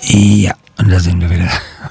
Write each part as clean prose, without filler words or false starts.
Ja, und da sind wir wieder.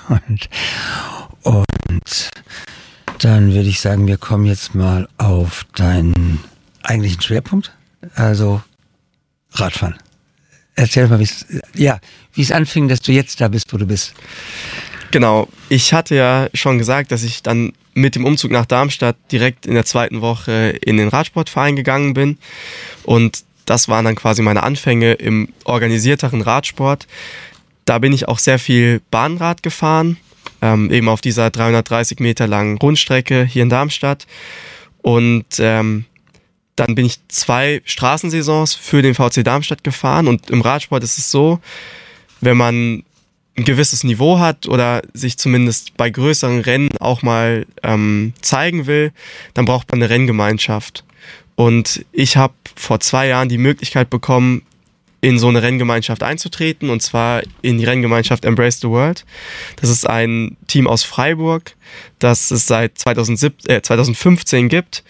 Und dann würde ich sagen, wir kommen jetzt mal auf deinen eigentlichen Schwerpunkt, also Radfahren. Erzähl mal, wie es anfing, dass du jetzt da bist, wo du bist. Genau, ich hatte ja schon gesagt, dass ich dann mit dem Umzug nach Darmstadt direkt in der 2. Woche in den Radsportverein gegangen bin. Und das waren dann quasi meine Anfänge im organisierteren Radsport. Da bin ich auch sehr viel Bahnrad gefahren, eben auf dieser 330 Meter langen Rundstrecke hier in Darmstadt. Und dann bin ich 2 Straßensaisons für den VC Darmstadt gefahren. Und im Radsport ist es so, wenn man ein gewisses Niveau hat oder sich zumindest bei größeren Rennen auch mal zeigen will, dann braucht man eine Renngemeinschaft. Und ich habe vor 2 Jahren die Möglichkeit bekommen, in so eine Renngemeinschaft einzutreten, und zwar in die Renngemeinschaft Embrace the World. Das ist ein Team aus Freiburg, das es seit 2015 gibt.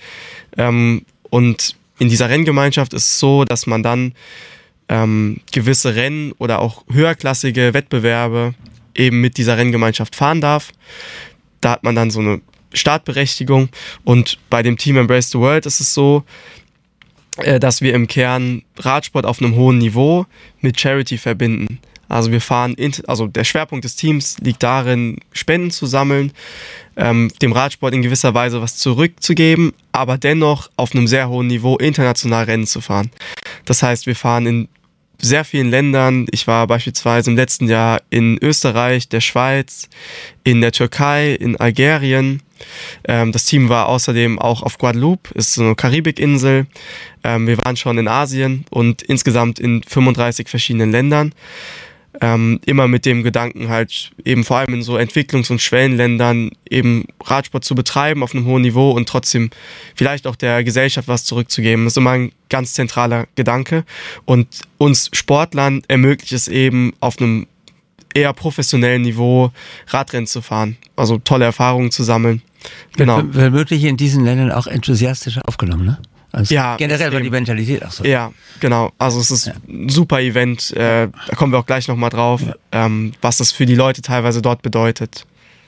Und in dieser Renngemeinschaft ist es so, dass man dann gewisse Rennen oder auch höherklassige Wettbewerbe eben mit dieser Renngemeinschaft fahren darf. Da hat man dann so eine Startberechtigung, und bei dem Team Embrace the World ist es so, dass wir im Kern Radsport auf einem hohen Niveau mit Charity verbinden. Also wir fahren, der Schwerpunkt des Teams liegt darin, Spenden zu sammeln, dem Radsport in gewisser Weise was zurückzugeben, aber dennoch auf einem sehr hohen Niveau international Rennen zu fahren. Das heißt, wir fahren in sehr vielen Ländern. Ich war beispielsweise im letzten Jahr in Österreich, der Schweiz, in der Türkei, in Algerien. Das Team war außerdem auch auf Guadeloupe, ist so eine Karibikinsel. Wir waren schon in Asien und insgesamt in 35 verschiedenen Ländern. Immer mit dem Gedanken halt eben vor allem in so Entwicklungs- und Schwellenländern eben Radsport zu betreiben auf einem hohen Niveau und trotzdem vielleicht auch der Gesellschaft was zurückzugeben. Das ist immer ein ganz zentraler Gedanke, und uns Sportlern ermöglicht es eben auf einem eher professionellen Niveau Radrennen zu fahren, also tolle Erfahrungen zu sammen. Genau. Wird wirklich in diesen Ländern auch enthusiastischer aufgenommen, ne? Also ja, generell war die Mentalität auch so. Ja, genau. Also es ist ein super Event. Da kommen wir auch gleich nochmal drauf, was das für die Leute teilweise dort bedeutet.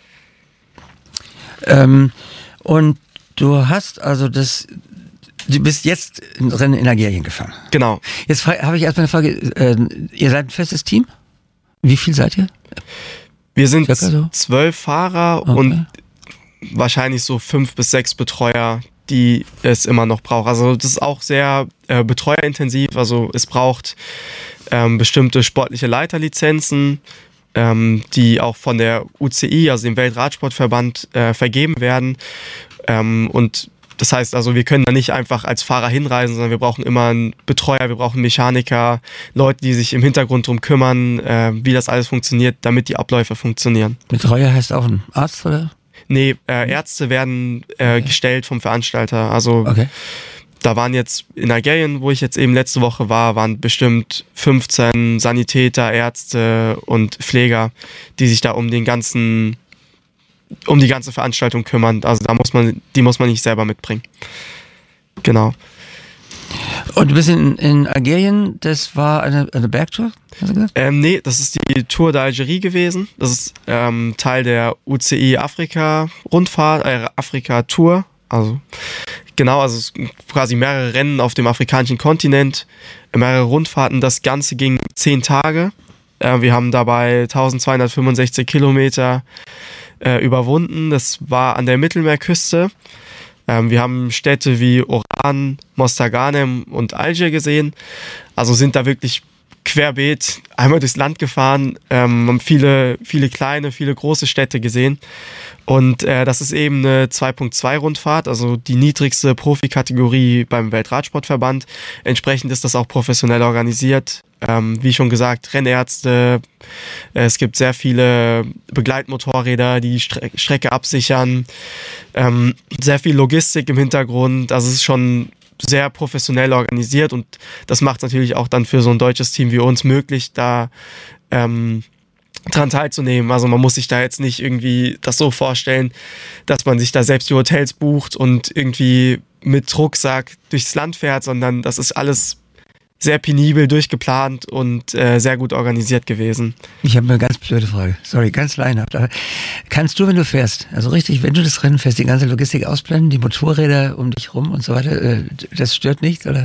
Und du hast also du bist jetzt ein Rennen in Algerien gefahren. Genau. Jetzt habe ich erstmal eine Frage. Ihr seid ein festes Team? Wie viel seid ihr? Wir sind 12 Fahrer und wahrscheinlich so 5 bis 6 Betreuer, die es immer noch braucht. Also das ist auch sehr betreuerintensiv. Also es braucht bestimmte sportliche Leiterlizenzen, die auch von der UCI, also dem Weltradsportverband, vergeben werden. Und das heißt also, wir können da nicht einfach als Fahrer hinreisen, sondern wir brauchen immer einen Betreuer, wir brauchen Mechaniker, Leute, die sich im Hintergrund drum kümmern, wie das alles funktioniert, damit die Abläufe funktionieren. Betreuer heißt auch ein Arzt, oder? Nee, Ärzte werden gestellt vom Veranstalter. Also da waren jetzt in Algerien, wo ich jetzt eben letzte Woche war, waren bestimmt 15 Sanitäter, Ärzte und Pfleger, die sich da um die ganze Veranstaltung kümmern. Also die muss man nicht selber mitbringen. Genau. Und du bist in Algerien, das war eine Bergtour, hast du gesagt? Nee, das ist die Tour d'Algérie gewesen. Das ist Teil der UCI Afrika-Rundfahrt, Afrika-Tour. Also es sind quasi mehrere Rennen auf dem afrikanischen Kontinent, mehrere Rundfahrten. Das Ganze ging 10 Tage. Wir haben dabei 1265 Kilometer überwunden. Das war an der Mittelmeerküste. Wir haben Städte wie Oran, Mostaganem und Alger gesehen. Also sind da wirklich querbeet einmal durchs Land gefahren, haben viele kleine, viele große Städte gesehen. Und das ist eben eine 2.2 Rundfahrt, also die niedrigste Profikategorie beim Weltradsportverband. Entsprechend ist das auch professionell organisiert. Wie schon gesagt, Rennärzte, es gibt sehr viele Begleitmotorräder, die Strecke absichern, sehr viel Logistik im Hintergrund, also es ist schon sehr professionell organisiert, und das macht es natürlich auch dann für so ein deutsches Team wie uns möglich, da dran teilzunehmen. Also man muss sich da jetzt nicht irgendwie das so vorstellen, dass man sich da selbst die Hotels bucht und irgendwie mit Rucksack durchs Land fährt, sondern das ist alles sehr penibel, durchgeplant und sehr gut organisiert gewesen. Ich habe eine ganz blöde Frage. Sorry, ganz laienhaft. Aber kannst du, wenn du fährst, also richtig, wenn du das Rennen fährst, die ganze Logistik ausblenden, die Motorräder um dich rum und so weiter, das stört nicht, oder?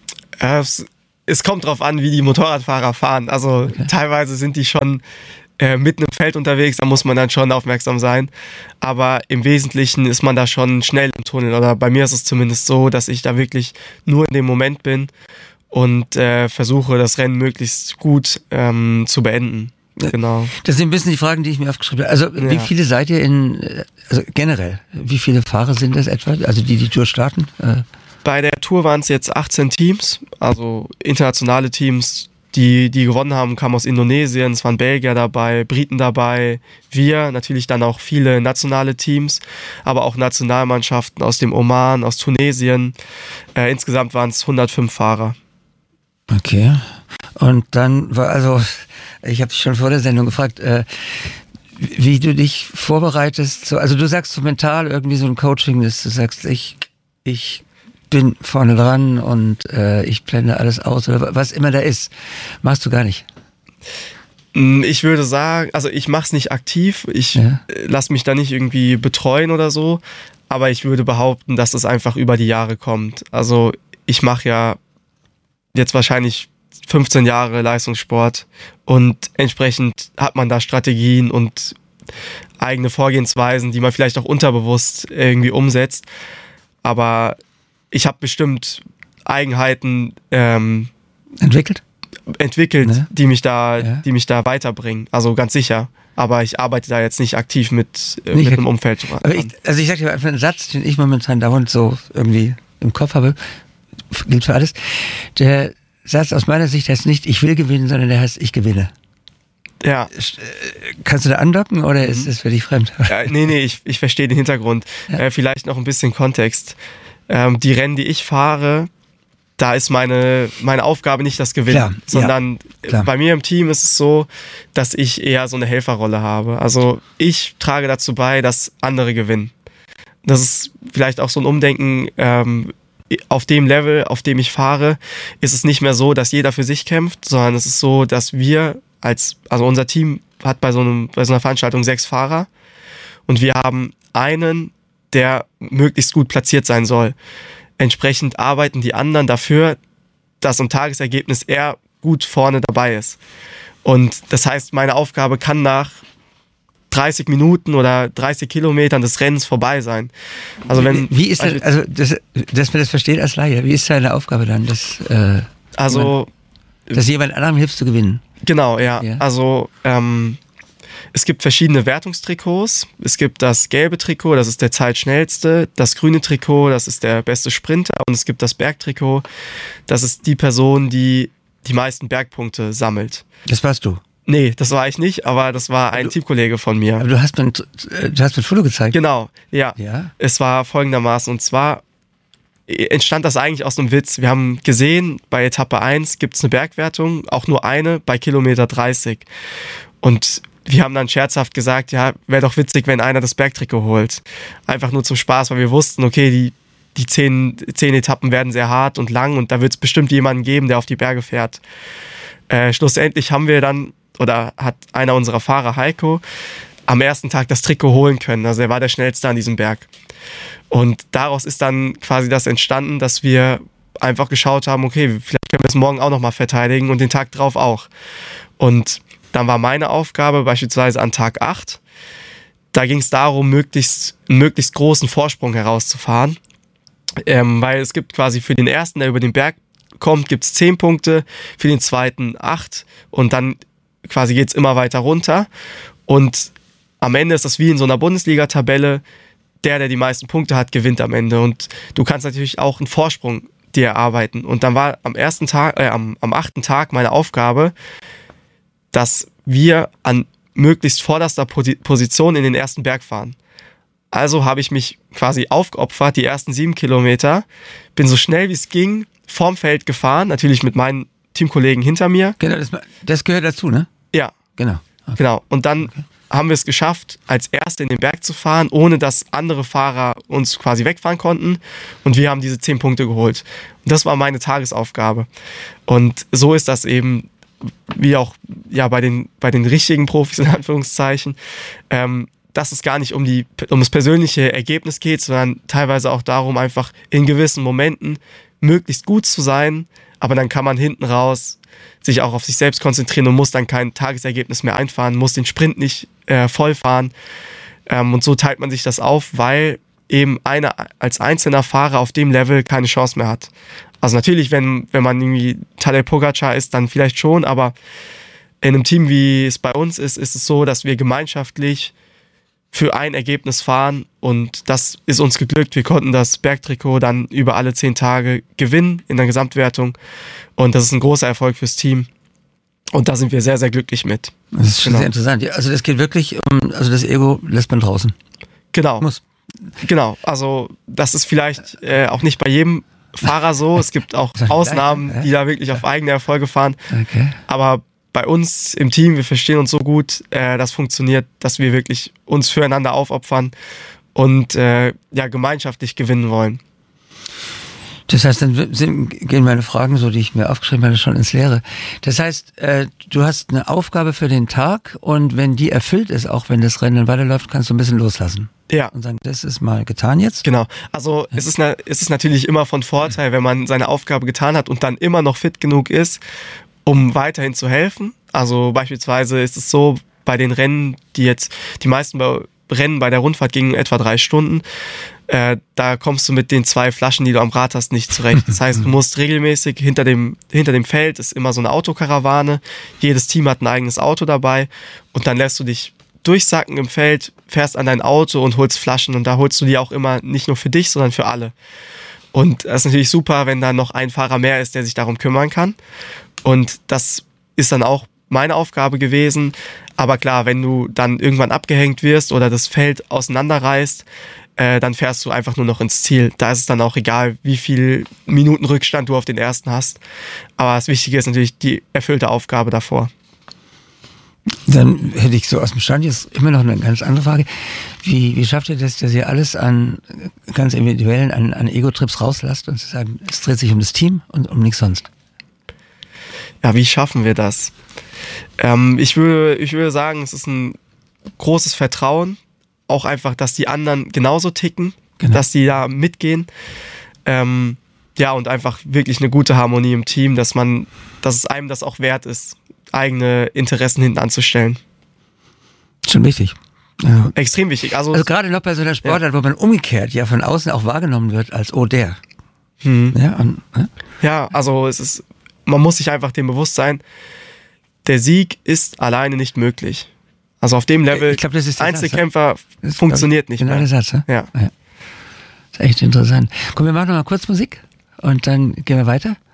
Es kommt drauf an, wie die Motorradfahrer fahren. Also teilweise sind die schon mitten im Feld unterwegs, da muss man dann schon aufmerksam sein. Aber im Wesentlichen ist man da schon schnell im Tunnel. Oder bei mir ist es zumindest so, dass ich da wirklich nur in dem Moment bin und versuche, das Rennen möglichst gut zu beenden. Genau. Das sind ein bisschen die Fragen, die ich mir aufgeschrieben habe. Also wie viele seid ihr also generell, wie viele Fahrer sind das etwa, also die Tour starten? Bei der Tour waren es jetzt 18 Teams, also internationale Teams, die gewonnen haben, kamen aus Indonesien, es waren Belgier dabei, Briten dabei, wir, natürlich dann auch viele nationale Teams, aber auch Nationalmannschaften aus dem Oman, aus Tunesien. Insgesamt waren es 105 Fahrer. Okay. Und dann war ich habe dich schon vor der Sendung gefragt, wie du dich vorbereitest. Also du sagst so mental irgendwie so ein Coaching, dass du sagst, ich bin vorne dran und ich blende alles aus oder was immer da ist. Machst du gar nicht? Ich würde sagen, also ich mache es nicht aktiv, ich lasse mich da nicht irgendwie betreuen oder so, aber ich würde behaupten, dass es einfach über die Jahre kommt. Also ich mache ja jetzt wahrscheinlich 15 Jahre Leistungssport und entsprechend hat man da Strategien und eigene Vorgehensweisen, die man vielleicht auch unterbewusst irgendwie umsetzt. Aber ich habe bestimmt Eigenheiten entwickelt, ne? die mich da weiterbringen. Also ganz sicher. Aber ich arbeite da jetzt nicht aktiv mit einem Umfeld. Aber ich sage dir einfach einen Satz, den ich momentan dauernd so irgendwie im Kopf habe, gilt für alles. Der Satz aus meiner Sicht heißt nicht, ich will gewinnen, sondern der heißt, ich gewinne. Ja. Kannst du da andocken oder ist das für dich fremd? Ja, nee, ich verstehe den Hintergrund. Ja. Vielleicht noch ein bisschen Kontext. Die Rennen, die ich fahre, da ist meine Aufgabe nicht das Gewinnen, sondern bei mir im Team ist es so, dass ich eher so eine Helferrolle habe. Also ich trage dazu bei, dass andere gewinnen. Das ist vielleicht auch so ein Umdenken. Auf dem Level, auf dem ich fahre, ist es nicht mehr so, dass jeder für sich kämpft, sondern es ist so, dass wir also unser Team hat bei so einer Veranstaltung 6 Fahrer und wir haben einen, der möglichst gut platziert sein soll. Entsprechend arbeiten die anderen dafür, dass im Tagesergebnis er gut vorne dabei ist. Und das heißt, meine Aufgabe kann nach 30 Minuten oder 30 Kilometern des Rennens vorbei sein. Also wie ist das, also dass man das versteht als Laie, wie ist deine Aufgabe dann, dass jemand anderem hilft zu gewinnen? Genau, ja. Also es gibt verschiedene Wertungstrikots. Es gibt das gelbe Trikot, das ist der Zeitschnellste. Das grüne Trikot, das ist der beste Sprinter. Und es gibt das Bergtrikot, das ist die Person, die die meisten Bergpunkte sammelt. Das warst du? Nee, das war ich nicht, aber das war ein Teamkollege von mir. Aber du hast mir ein Foto gezeigt? Genau, ja. Es war folgendermaßen, und zwar entstand das eigentlich aus einem Witz. Wir haben gesehen, bei Etappe 1 gibt es eine Bergwertung, auch nur eine, bei Kilometer 30. Und wir haben dann scherzhaft gesagt, ja, wäre doch witzig, wenn einer das Bergtrikot holt. Einfach nur zum Spaß, weil wir wussten, okay, die 10 Etappen werden sehr hart und lang und da wird es bestimmt jemanden geben, der auf die Berge fährt. Schlussendlich haben wir dann, oder hat einer unserer Fahrer, Heiko, am ersten Tag das Trikot holen können. Also er war der Schnellste an diesem Berg. Und daraus ist dann quasi das entstanden, dass wir einfach geschaut haben, okay, vielleicht können wir es morgen auch nochmal verteidigen und den Tag drauf auch. Und dann war meine Aufgabe beispielsweise an Tag 8, da ging es darum, einen möglichst großen Vorsprung herauszufahren. Weil es gibt quasi für den ersten, der über den Berg kommt, gibt es 10 Punkte, für den zweiten 8 und dann quasi geht es immer weiter runter. Und am Ende ist das wie in so einer Bundesliga-Tabelle, der die meisten Punkte hat, gewinnt am Ende. Und du kannst natürlich auch einen Vorsprung dir erarbeiten. Und dann war am 8. Tag meine Aufgabe, dass wir an möglichst vorderster Position in den ersten Berg fahren. Also habe ich mich quasi aufgeopfert, die ersten 7 Kilometer, bin so schnell wie es ging vorm Feld gefahren, natürlich mit meinen Teamkollegen hinter mir. Genau, das gehört dazu, ne? Ja. Genau. Okay. Genau. Und dann haben wir es geschafft, als Erste in den Berg zu fahren, ohne dass andere Fahrer uns quasi wegfahren konnten. Und wir haben diese 10 Punkte geholt. Und das war meine Tagesaufgabe. Und so ist das eben, wie auch bei den richtigen Profis in Anführungszeichen, dass es gar nicht um das persönliche Ergebnis geht, sondern teilweise auch darum, einfach in gewissen Momenten möglichst gut zu sein. Aber dann kann man hinten raus sich auch auf sich selbst konzentrieren und muss dann kein Tagesergebnis mehr einfahren, muss den Sprint nicht voll fahren. Und so teilt man sich das auf, weil eben einer als einzelner Fahrer auf dem Level keine Chance mehr hat. Also natürlich, wenn man irgendwie Tadej Pogačar ist, dann vielleicht schon, aber in einem Team, wie es bei uns ist es so, dass wir gemeinschaftlich für ein Ergebnis fahren und das ist uns geglückt. Wir konnten das Bergtrikot dann über alle 10 Tage gewinnen in der Gesamtwertung und das ist ein großer Erfolg fürs Team und da sind wir sehr, sehr glücklich mit. Das ist schon sehr interessant. Also das geht wirklich also das Ego lässt man draußen. Genau. Genau, also das ist vielleicht auch nicht bei jedem Fahrer so. Es gibt auch Ausnahmen, die da wirklich auf eigene Erfolge fahren. Okay. Aber bei uns im Team, wir verstehen uns so gut, das funktioniert, dass wir wirklich uns füreinander aufopfern und gemeinschaftlich gewinnen wollen. Das heißt, dann gehen meine Fragen, so die ich mir aufgeschrieben habe, schon ins Leere. Das heißt, du hast eine Aufgabe für den Tag und wenn die erfüllt ist, auch wenn das Rennen dann weiterläuft, kannst du ein bisschen loslassen. Ja. Und sagen, das ist mal getan jetzt. Genau. Also es ist natürlich immer von Vorteil, wenn man seine Aufgabe getan hat und dann immer noch fit genug ist, um weiterhin zu helfen. Also beispielsweise ist es so, bei den Rennen, die meisten Rennen bei der Rundfahrt gingen etwa 3 Stunden, da kommst du mit den 2 Flaschen, die du am Rad hast, nicht zurecht. Das heißt, du musst regelmäßig hinter dem Feld ist immer so eine Autokarawane. Jedes Team hat ein eigenes Auto dabei und dann lässt du dich durchsacken im Feld, fährst an dein Auto und holst Flaschen und da holst du die auch immer nicht nur für dich, sondern für alle. Und das ist natürlich super, wenn da noch ein Fahrer mehr ist, der sich darum kümmern kann. Und das ist dann auch meine Aufgabe gewesen. Aber klar, wenn du dann irgendwann abgehängt wirst oder das Feld auseinanderreißt, dann fährst du einfach nur noch ins Ziel. Da ist es dann auch egal, wie viel Minuten Rückstand du auf den ersten hast. Aber das Wichtige ist natürlich die erfüllte Aufgabe davor. Dann hätte ich so aus dem Stand jetzt immer noch eine ganz andere Frage. Wie schafft ihr das, dass ihr alles an ganz individuellen, an Ego-Trips rauslasst und zu sagen, es dreht sich um das Team und um nichts sonst? Ja, wie schaffen wir das? Ich würde sagen, es ist ein großes Vertrauen. Auch einfach, dass die anderen genauso ticken, dass die da mitgehen. Und einfach wirklich eine gute Harmonie im Team, dass es einem das auch wert ist, eigene Interessen hinten anzustellen. Schon wichtig. Ja. Extrem wichtig. Also gerade noch bei so einer Sportart, wo man umgekehrt ja von außen auch wahrgenommen wird als der. Also man muss sich einfach dem bewusst sein, der Sieg ist alleine nicht möglich. Also auf dem Level, ich glaub, das ist Einzelkämpfer funktioniert nicht mehr. Genau der Satz, ja. Das ist echt interessant. Komm, wir machen noch mal kurz Musik und dann gehen wir weiter.